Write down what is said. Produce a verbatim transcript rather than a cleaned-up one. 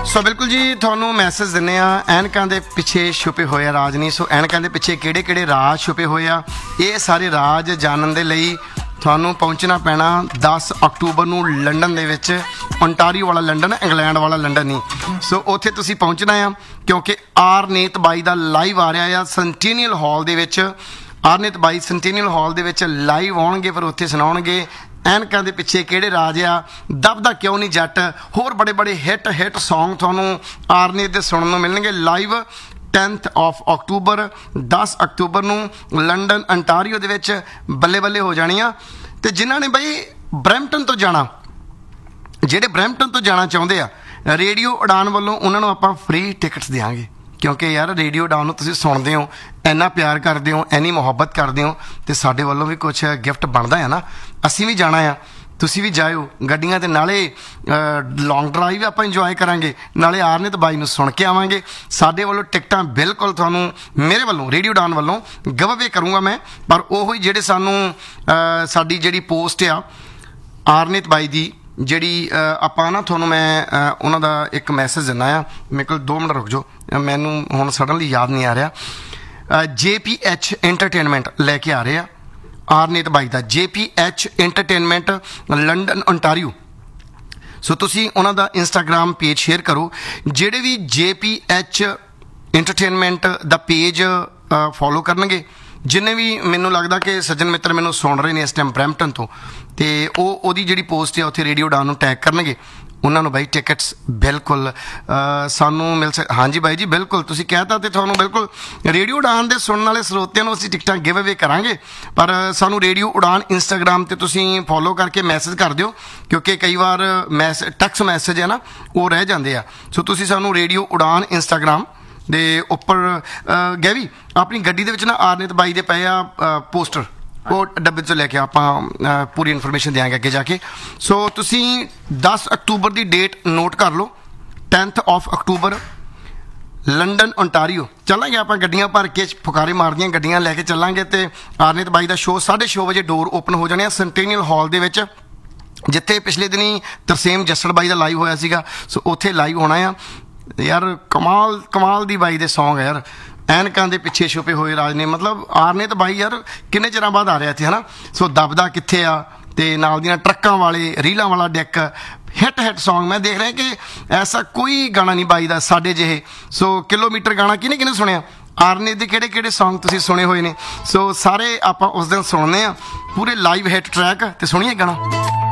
ਸੋ ਬਿਲਕੁਲ ਜੀ ਤੁਹਾਨੂੰ ਮੈਸੇਜ ਦਿੰਦੇ ਆ ਐਨਕਾਂ ਦੇ ਪਿੱਛੇ ਛੁਪੇ ਹੋਏ ਆ ਰਾਜ ਨਹੀਂ। ਸੋ ਐਨਕਾਂ ਦੇ ਪਿੱਛੇ ਕਿਹੜੇ ਕਿਹੜੇ ਰਾਜ ਛੁਪੇ ਹੋਏ ਆ ਇਹ ਸਾਰੇ ਰਾਜ ਜਾਣਨ ਦੇ ਲਈ ਤੁਹਾਨੂੰ ਪਹੁੰਚਣਾ ਪੈਣਾ ਦਸ ਅਕਤੂਬਰ ਨੂੰ ਲੰਡਨ ਦੇ ਵਿੱਚ। ਓਨਟਾਰੀਓ ਵਾਲਾ ਲੰਡਨ, ਇੰਗਲੈਂਡ ਵਾਲਾ ਲੰਡਨ ਨਹੀਂ। ਸੋ ਉੱਥੇ ਤੁਸੀਂ ਪਹੁੰਚਣਾ ਆ ਕਿਉਂਕਿ ਆਰਨੀਤ ਬਾਈ ਦਾ ਲਾਈਵ ਆ ਰਿਹਾ ਆ ਸੈਂਟੀਨੀਅਲ ਹਾਲ ਦੇ ਵਿੱਚ। ਆਰਨੀਤ ਬਾਈ ਸੈਂਟੀਨੀਅਲ ਹਾਲ ਦੇ ਵਿੱਚ ਲਾਈਵ ਆਉਣਗੇ, ਫਿਰ ਉੱਥੇ ਸੁਣਾਉਣਗੇ ਐਨਕਾਂ ਦੇ ਪਿੱਛੇ ਕਿਹੜੇ ਰਾਜ ਆ, ਦਬਦਾ ਕਿਉਂ ਨਹੀਂ ਜੱਟ, ਹੋਰ ਬੜੇ ਬੜੇ ਹਿੱਟ ਹਿੱਟ ਸੌਂਗ ਤੁਹਾਨੂੰ ਆਰਨੀਤ ਦੇ ਸੁਣਨ ਨੂੰ ਮਿਲਣਗੇ ਲਾਈਵ ਟੈਂਥ ਆਫ ਅਕਤੂਬਰ ਦਸ ਅਕਤੂਬਰ ਨੂੰ ਲੰਡਨ ਅੰਟਾਰੀਓ ਦੇ ਵਿੱਚ। ਬੱਲੇ ਬੱਲੇ ਹੋ ਜਾਣੀ ਆ। ਤੇ ਜਿਨ੍ਹਾਂ ਨੇ ਬਈ ਬਰੈਂਪਟਨ ਤੋਂ ਜਾਣਾ, ਜਿਹੜੇ ਬਰੈਂਪਟਨ ਤੋਂ ਜਾਣਾ ਚਾਹੁੰਦੇ ਆ, ਰੇਡੀਓ ਉਡਾਨ ਵੱਲੋਂ ਉਹਨਾਂ ਨੂੰ ਆਪਾਂ ਫ੍ਰੀ ਟਿਕਟਸ ਦਿਆਂਗੇ ਕਿਉਂਕਿ ਯਾਰ ਰੇਡੀਓ ਉਡਾਨ ਨੂੰ ਤੁਸੀਂ ਸੁਣਦੇ ਹੋ, ਇੰਨਾ ਪਿਆਰ ਕਰਦੇ ਹੋ, ਇੰਨੀ ਮੁਹੱਬਤ ਕਰਦੇ ਹੋ, ਤੇ ਸਾਡੇ ਵੱਲੋਂ ਵੀ ਕੁਛ ਗਿਫਟ ਬਣਦਾ ਹੈ ਨਾ। ਅਸੀਂ ਵੀ ਜਾਣਾ ਆ, ਤੁਸੀਂ ਵੀ ਜਾਇਓ ਗੱਡੀਆਂ 'ਤੇ, ਨਾਲੇ ਲੌਂਗ ਡਰਾਈਵ ਆਪਾਂ ਇੰਜੋਏ ਕਰਾਂਗੇ, ਨਾਲੇ ਆਰਨੀਤ ਬਾਈ ਨੂੰ ਸੁਣ ਕੇ ਆਵਾਂਗੇ। ਸਾਡੇ ਵੱਲੋਂ ਟਿਕਟਾਂ ਬਿਲਕੁਲ ਤੁਹਾਨੂੰ ਮੇਰੇ ਵੱਲੋਂ ਰੇਡੀਓ ਉਡਾਨ ਵੱਲੋਂ ਗਿਵ ਅਵੇ ਕਰੂੰਗਾ ਮੈਂ। ਪਰ ਉਹੀ ਜਿਹੜੇ ਸਾਨੂੰ ਸਾਡੀ ਜਿਹੜੀ ਪੋਸਟ ਆ ਆਰਨੀਤ ਬਾਈ ਦੀ ਜਿਹੜੀ ਆਪਾਂ ਨਾ ਤੁਹਾਨੂੰ ਮੈਂ ਉਹਨਾਂ ਦਾ ਇੱਕ ਮੈਸੇਜ ਦਿੰਦਾ ਆ। ਮੇਰੇ ਕੋਲ ਦੋ ਮਿੰਟ ਰੁਕ ਜਾਓ, ਮੈਨੂੰ ਹੁਣ ਸਡਨਲੀ ਯਾਦ ਨਹੀਂ ਆ ਰਿਹਾ। ਜੇ ਪੀ ਐਚ ਐਂਟਰਟੇਨਮੈਂਟ ਲੈ ਕੇ ਆ ਰਹੇ ਆ ਆਰਨੀਤ ਬਾਈ ਦਾ, ਜੇ P H entertainment London Ontario. ਸੋ ਤੁਸੀਂ ਉਹਨਾਂ ਦਾ ਇੰਸਟਾਗ੍ਰਾਮ ਪੇਜ ਸ਼ੇਅਰ ਕਰੋ। ਜਿਹੜੇ ਵੀ ਜੇ ਪੀ ਐਚ ਐਂਟਰਟੇਨਮੈਂਟ ਦਾ ਪੇਜ ਫੋਲੋ ਕਰਨਗੇ, ਜਿੰਨੇ ਵੀ ਮੈਨੂੰ ਲੱਗਦਾ ਕਿ ਸੱਜਣ ਮਿੱਤਰ ਮੈਨੂੰ ਸੁਣ ਰਹੇ ਨੇ ਇਸ ਟਾਈਮ ਬਰੈਂਪਟਨ ਤੋਂ, ਤੇ ਉਹ ਉਹਦੀ ਜਿਹੜੀ ਪੋਸਟ ਹੈ ਉੱਥੇ ਰੇਡੀਓ ਉਡਾਨ ਨੂੰ ਟੈਗ ਕਰਨਗੇ, ਉਹਨਾਂ ਨੂੰ ਬਾਈ ਟਿਕਟਸ ਬਿਲਕੁਲ ਸਾਨੂੰ ਮਿਲ ਸਕ। ਹਾਂਜੀ ਬਾਈ ਜੀ ਬਿਲਕੁਲ ਤੁਸੀਂ ਕਹਿਤਾ, ਤੇ ਤੁਹਾਨੂੰ ਬਿਲਕੁਲ ਰੇਡੀਓ ਉਡਾਨ ਦੇ ਸੁਣਨ ਵਾਲੇ ਸਰੋਤਿਆਂ ਨੂੰ ਅਸੀਂ ਟਿਕਟਾਂ ਗਿਵ ਅਵੇ ਕਰਾਂਗੇ। ਪਰ ਸਾਨੂੰ ਰੇਡੀਓ ਉਡਾਨ ਇੰਸਟਾਗ੍ਰਾਮ 'ਤੇ ਤੁਸੀਂ ਫੋਲੋ ਕਰਕੇ ਮੈਸੇਜ ਕਰ ਦਿਓ ਕਿਉਂਕਿ ਕਈ ਵਾਰ ਮੈਸ ਟੈਕਸਟ ਮੈਸੇਜ ਹੈ ਨਾ ਉਹ ਰਹਿ ਜਾਂਦੇ ਆ। ਸੋ ਤੁਸੀਂ ਸਾਨੂੰ ਰੇਡੀਓ ਉਡਾਨ ਇੰਸਟਾਗ੍ਰਾਮ ਦੇ ਉੱਪਰ ਗੈਵੀ ਆਪਣੀ ਗੱਡੀ ਦੇ ਵਿੱਚ ਨਾ ਆਰਨੀਤ ਬਾਈ ਦੇ ਪਏ ਆ ਪੋਸਟਰ, ਉਹ ਡੱਬੇ 'ਚੋਂ ਲੈ ਕੇ ਆਪਾਂ ਪੂਰੀ ਇਨਫੋਰਮੇਸ਼ਨ ਦਿਆਂਗੇ ਅੱਗੇ ਜਾ ਕੇ। ਸੋ ਤੁਸੀਂ ਦਸ ਅਕਤੂਬਰ ਦੀ ਡੇਟ ਨੋਟ ਕਰ ਲਓ, tenth of October London Ontario ਚੱਲਾਂਗੇ ਆਪਾਂ। ਗੱਡੀਆਂ ਭਰ ਕੇ ਫੁਕਾਰੇ ਮਾਰਦੀਆਂ ਗੱਡੀਆਂ ਲੈ ਕੇ ਚੱਲਾਂਗੇ, ਤੇ ਆਰਨੀਤ ਬਾਈ ਦਾ ਸ਼ੋਅ ਸਾਢੇ ਛੇ ਵਜੇ ਡੋਰ ਓਪਨ ਹੋ ਜਾਣੇ ਆ ਸੈਂਟੀਨੀਅਲ ਹਾਲ ਦੇ ਵਿੱਚ, ਜਿੱਥੇ ਪਿਛਲੇ ਦਿਨੀ ਤਰਸੇਮ ਜੱਸੜ ਬਾਈ ਦਾ ਲਾਈਵ ਹੋਇਆ ਸੀਗਾ। ਸੋ ਉੱਥੇ ਲਾਈਵ ਹੋਣਾ ਆ ਯਾਰ। ਕਮਾਲ ਕਮਾਲ ਦੀ ਬਾਈ ਦੇ ਸੌਂਗ ਯਾਰ। ਐਨਕਾਂ ਦੇ ਪਿੱਛੇ ਛੁਪੇ ਹੋਏ ਰਾਜ ਨੇ, ਮਤਲਬ ਆਰਨੀਤ ਬਾਈ ਯਾਰ ਕਿੰਨੇ ਚਿਰਾਂ ਬਾਅਦ ਆ ਰਿਹਾ ਇੱਥੇ ਹੈ ਨਾ। ਸੋ ਦਬਦਾ ਕਿੱਥੇ ਆ, ਤੇ ਨਾਲ ਦੀਆਂ ਟਰੱਕਾਂ ਵਾਲੇ, ਰੀਲਾਂ ਵਾਲਾ ਡੈਕ, ਹਿੱਟ ਹਿੱਟ ਸੌਂਗ। ਮੈਂ ਦੇਖ ਰਿਹਾ ਕਿ ਐਸਾ ਕੋਈ ਗਾਣਾ ਨਹੀਂ ਬਾਈ ਦਾ ਸਾਡੇ ਜਿਹੇ। ਸੋ ਕਿਲੋਮੀਟਰ ਗਾਣਾ ਕਿਹਨੇ ਕਿਹਨੇ ਸੁਣਿਆ, ਆਰਨੀਤ ਦੇ ਕਿਹੜੇ ਕਿਹੜੇ ਸੌਂਗ ਤੁਸੀਂ ਸੁਣੇ ਹੋਏ ਨੇ। ਸੋ ਸਾਰੇ ਆਪਾਂ ਉਸ ਦਿਨ ਸੁਣਨੇ ਆ ਪੂਰੇ ਲਾਈਵ ਹਿੱਟ ਟਰੈਕ, ਤੇ ਸੁਣੀਏ ਗਾਣਾ।